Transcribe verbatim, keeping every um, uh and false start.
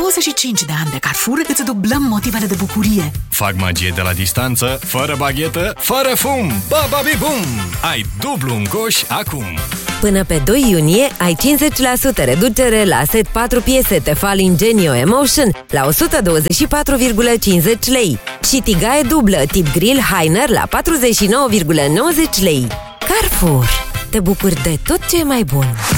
douăzeci și cinci de ani de Carrefour îți dublăm motivele de bucurie. Fac magie de la distanță, fără baghetă, fără fum. Ba-ba-bi-bum! Ai dublu în coș acum. Până pe doi iunie ai cincizeci la sută reducere la set patru piese Tefal Ingenio Emotion la o sută douăzeci și patru virgulă cincizeci lei și tigaie dublă tip grill Heiner la patruzeci și nouă virgulă nouăzeci lei. Carrefour. Te bucuri de tot ce e mai bun.